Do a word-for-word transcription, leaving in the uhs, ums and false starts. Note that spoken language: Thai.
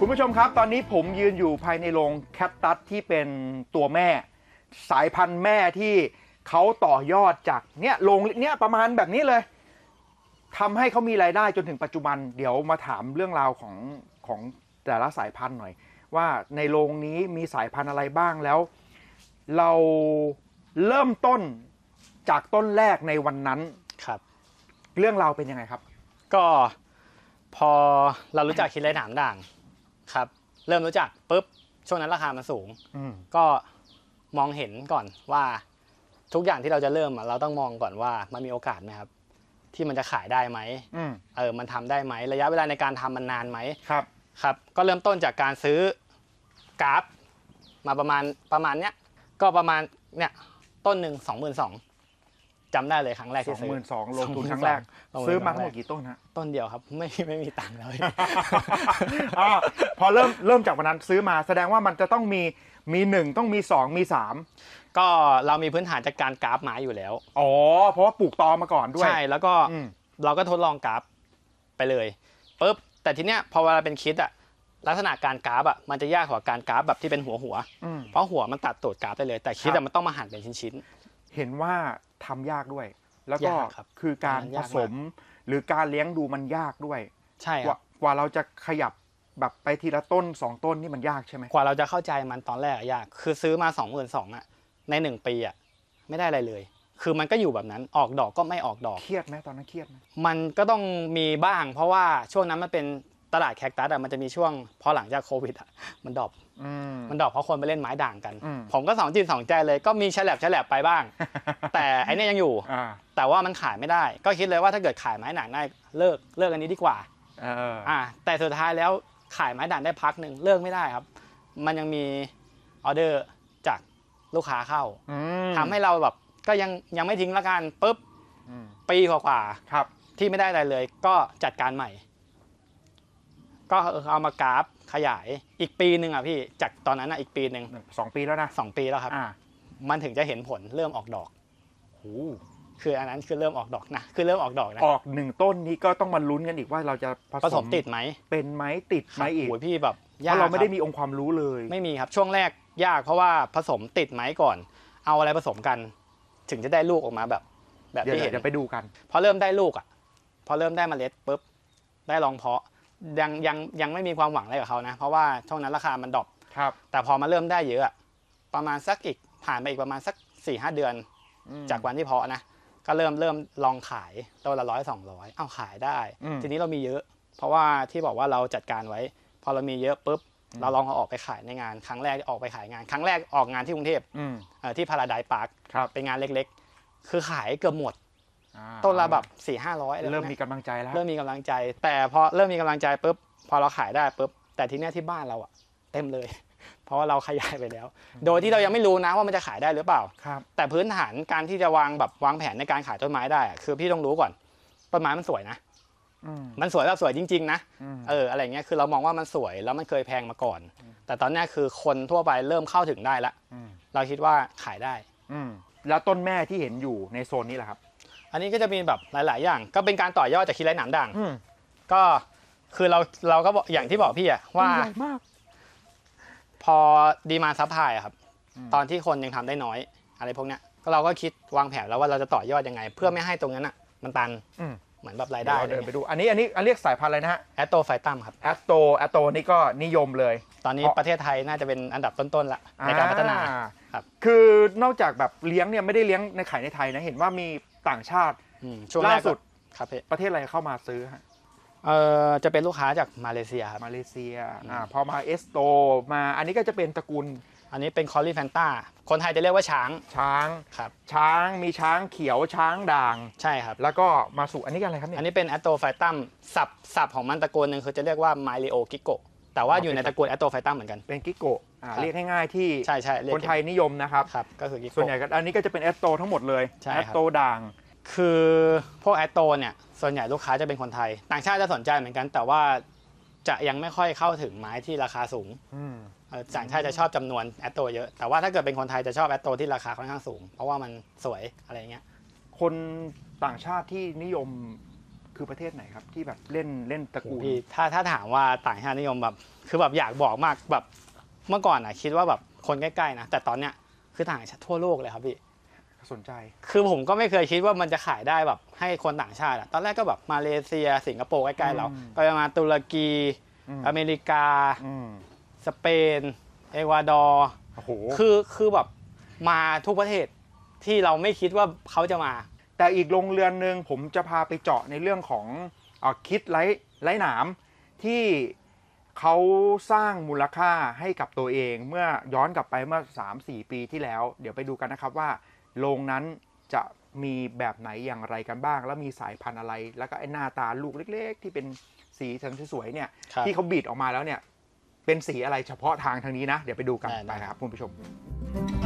คุณผู้ชมครับตอนนี้ผมยืนอยู่ภายในโรงแคคตัสที่เป็นตัวแม่สายพันธุ์แม่ที่เขาต่อยอดจากเนี่ยโรงเนี่ยประมาณแบบนี้เลยทำให้เขามีรายได้จนถึงปัจจุบันเดี๋ยวมาถามเรื่องราวของของแต่ละสายพันธุ์หน่อยว่าในโรงนี้มีสายพันธุ์อะไรบ้างแล้วเราเริ่มต้นจากต้นแรกในวันนั้นครับเรื่องราวเป็นยังไงครับก็พอเรารู้จักคิดไรหนามด่างครับเริ่มรู้จักปุ๊บช่วงนั้นราคามันสูงก็มองเห็นก่อนว่าทุกอย่างที่เราจะเริ่มเราต้องมองก่อนว่ามันมีโอกาสไหมครับที่มันจะขายได้ไหมเออมันทำได้ไหมระยะเวลาในการทำมันนานไหมครับครับก็เริ่มต้นจากการซื้อกราฟมาประมาณประมาณเนี้ยก็ประมาณเนี้ยต้นหนึ่งสองหมื่นสองจำได้เลยครั้งแรกที่ซื้อสองหมื่นสองพัน ลงทุนครั้งแรกซื้อมาทั้งหมดกี่ต้นฮะต้นเดียวครับไม่ไม่มีตังค์เลยอ๋อพอเริ่มเริ่มจากวันนั้นซื้อมาแสดงว่ามันจะต้องมีมีหนึ่งต้องมีสองมีสามก็เรามีพื้นฐานจากการกราฟไม้อยู่แล้วอ๋อเพราะว่าปลูกตอมาก่อนด้วยใช่แล้วก็เราก็ทดลองกราฟไปเลยปุ๊บแต่ทีเนี้ยพอเวลาเป็นคิดอะลักษณะการกราฟอะมันจะยากกว่าการกราฟแบบที่เป็นหัวหัวเพราะหัวมันตัดตูดกราฟได้เลยแต่คิดอะมันต้องมาหั่นเป็นชิ้นๆเห็นว่าทำยากด้วยแล้วก็คือการผสมหรือการเลี้ยงดูมันยากด้วยใช่ครับกว่าเราจะขยับแบบไปทีละต้นสองต้นนี่มันยากใช่ไหมกว่าเราจะเข้าใจมันตอนแรกยากคือซื้อมาสองหมื่นสองอะในหนึ่งปีอะไม่ได้อะไรเลยคือมันก็อยู่แบบนั้นออกดอกก็ไม่ออกดอกเครียดไหมตอนนั้นเครียดไหมมันก็ต้องมีบ้างเพราะว่าช่วงนั้นมันเป็นตลาดแคคตัสอะมันจะมีช่วงพอหลังจากโควิดอะมันดรอปมันดรอปเพราะคนไปเล่นไม้ด่างกันผมก็สองจิตสองใจเลยก็มีแฉลบแฉลบไปบ้างแต่ไอ้นี่ยังอยู่แต่ว่ามันขายไม่ได้ก็คิดเลยว่าถ้าเกิดขายไม้ด่างได้เลิกเลิกอันนี้ดีกว่าอ่าแต่สุดท้ายแล้วขายไม้ด่างได้พักหนึ่งเลิกไม่ได้ครับมันยังมีออเดอร์จากลูกค้าเข้าทำให้เราแบบก็ยังยังไม่ทิ้งละกันปุ๊บปีกว่าๆที่ไม่ได้อะไรเลยก็จัดการใหม่ก็เอามากราฟขยายอีกปีหนึ่งอ่ะพี่จากตอนนั้นอ่ะอีกปีหนึ่งสองปีแล้วนะสองปีแล้วครับมันถึงจะเห็นผลเริ่มออกดอกโอ้คืออันนั้นคือเริ่มออกดอกนะคือเริ่มออกดอกนะออกหนึ่งต้นนี้ก็ต้องมาลุ้นกันอีกว่าเราจะผสมติดไหมเป็นไหมติดไหมอีกโอ้ยพี่แบบเพราะเราไม่ได้มีองค์ความรู้เลยไม่มีครับช่วงแรกยากเพราะว่าผสมติดไหมก่อนเอาอะไรผสมกันถึงจะได้ลูกออกมาแบบแบบที่เห็นเดี๋ยวไปดูกันพอเริ่มได้ลูกอ่ะพอเริ่มได้เมล็ดปุ๊บได้ลองเพาะยังยังยังไม่มีความหวังอะไรกับเขานะเพราะว่าช่วงนั้นราคามันดรอปครับแต่พอมาเริ่มได้เยอะประมาณสักอีกผ่านไปอีกประมาณสักสี่ห้าเดือนจากวันที่เพาะนะก็เริ่มเริ่มลองขายตัวละร้อยสองร้อยเอาขายได้ทีนี้เรามีเยอะเพราะว่าที่บอกว่าเราจัดการไว้พอเรามีเยอะปุ๊บเราลองเอาออกไปขายในงานครั้งแรกออกไปขายงานครั้งแรกออกงานที่กรุงเทพที่พาราไดซ์พาร์คเป็นงานเล็กๆคือขายเกือบหมดต้นละแบบสี่ห้าร้อยเริ่มมีกำลังใจแล้วเริ่มมีกำลังใจแต่พอเริ่มมีกำลังใจปุ๊บพอเราขายได้ปุ๊บแต่ทีเนี้ยที่บ้านเราอะเต็มเลยเพราะว่าเราขยายไปแล้วโดยที่เรายังไม่รู้นะว่ามันจะขายได้หรือเปล่าแต่พื้นฐานการที่จะวางแบบวางแผนในการขายต้นไม้ได้คือพี่ต้องรู้ก่อนต้นไม้มันสวยนะมันสวยแบบสวยจริงๆนะเอออะไรเงี้ยคือเรามองว่ามันสวยแล้วมันเคยแพงมาก่อนแต่ตอนนี้คือคนทั่วไปเริ่มเข้าถึงได้ละเราคิดว่าขายได้แล้วต้นแม่ที่เห็นอยู่ในโซนนี้แหละครับอันนี้ก็จะมีแบบหลายๆอย่างก็เป็นการต่อยอดจากคิดไรหนามด่างก็คือเราเราก็บอกอย่างที่บอกพี่อะว่าพอดีมาซัพพลายครับตอนที่คนยังทำได้น้อยอะไรพวกเนี้ยก็เราก็คิดวางแผนแล้วว่าเราจะต่อยอดยังไงเพื่อไม่ให้ตรงนั้นอะมันตันเหมือนแบบรายได้เดินไปดูอันนี้อันนี้อันเรียกสายพันธุ์อะไรนะฮะแอตโตไฟตัมครับแอตโตแอตโตนี่ก็นิยมเลยตอนนี้ประเทศไทยน่าจะเป็นอันดับต้นๆละในการพัฒนาครับคือนอกจากแบบเลี้ยงเนี่ยไม่ได้เลี้ยงในขายในไทยนะเห็นว่ามีต่างชาติล่าสุดครับประเทศอะไรเข้ามาซื้อฮะเออจะเป็นลูกค้าจากมาเลเซียครับมาเลเซียอ่าพอมาเอสโตมาอันนี้ก็จะเป็นตระกูลอันนี้เป็นคอลลี่แฟนต้าคนไทยจะเรียกว่าช้างช้างครับช้างมีช้างเขียวช้างด่างใช่ครับแล้วก็มาสู่อันนี้กันอะไรครับเนี่ยอันนี้เป็นแอตโตไฟตัมสับสับของมันตระกูลหนึ่งคือจะเรียกว่าไมลิโอกิโกแต่ว่าอยู่ในตระกูลแอตโตไฟตัมเหมือนกันเป็นกิโกะเรียกง่ายๆที่ใช่ใช่คนไทยนิยมนะครับครับก็คือกิโกะส่วนใหญ่ก็อันนี้ก็จะเป็นแอตโตทั้งหมดเลยแอตโตด่างคือพวกแอตโตเนี่ยส่วนใหญ่ลูกค้าจะเป็นคนไทยต่างชาติจะสนใจเหมือนกันแต่ว่าจะยังไม่ค่อยเข้าถึงไม้ที่ราคาสูงต่างชาติจะชอบจำนวนแอตโตเยอะแต่ว่าถ้าเกิดเป็นคนไทยจะชอบแอตโตที่ราคาค่อนข้างสูงเพราะว่ามันสวยอะไรเงี้ยคนต่างชาติที่นิยมคือประเทศไหนครับที่แบบเล่นเล่นตระกูลพี่ถ้าถ้าถามว่าต่างชาตินิยมแบบคือแบบอยากบอกมากแบบเมื่อก่อนอ่ะคิดว่าแบบคนใกล้ๆนะแต่ตอนเนี้ยคือต่างชาติทั่วโลกเลยครับพี่สนใจคือผมก็ไม่เคยคิดว่ามันจะขายได้แบบให้คนต่างชาติอะตอนแรกก็แบบมาเลเซียสิงคโปร์ใกล้ๆเราไปมาตุรกีอเมริกาสเปนเอกวาดอร์คือคือแบบมาทุกประเทศที่เราไม่คิดว่าเขาจะมาแต่อีกโรงเรือนหนึ่งผมจะพาไปเจาะในเรื่องของคิดไร้ไร้หนามที่เขาสร้างมูลค่าให้กับตัวเองเมื่อย้อนกลับไปเมื่อ สามถึงสี่ ปีที่แล้วเดี๋ยวไปดูกันนะครับว่าโรงนั้นจะมีแบบไหนอย่างไรกันบ้างแล้วมีสายพันธุ์อะไรแล้วก็ไอ้หน้าตาลูกเล็กๆที่เป็นสีสันสวยๆเนี่ยที่เขาบีดออกมาแล้วเนี่ยเป็นสีอะไรเฉพาะทางทางนี้นะเดี๋ยวไปดูกันไปครับคุณผู้ชม